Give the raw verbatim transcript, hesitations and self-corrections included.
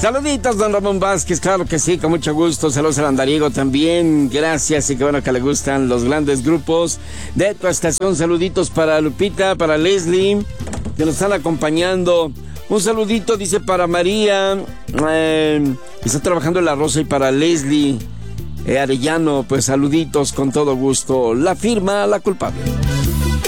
Saluditos, don Ramón Vázquez, claro que sí, con mucho gusto. Saludos al Andariego también, gracias, y qué bueno que le gustan los grandes grupos de tu estación. Saluditos para Lupita, para Leslie, que nos están acompañando. Un saludito, dice, para María, eh, está trabajando en La Rosa, y para Leslie eh, Arellano, pues saluditos con todo gusto. La firma, La Culpable.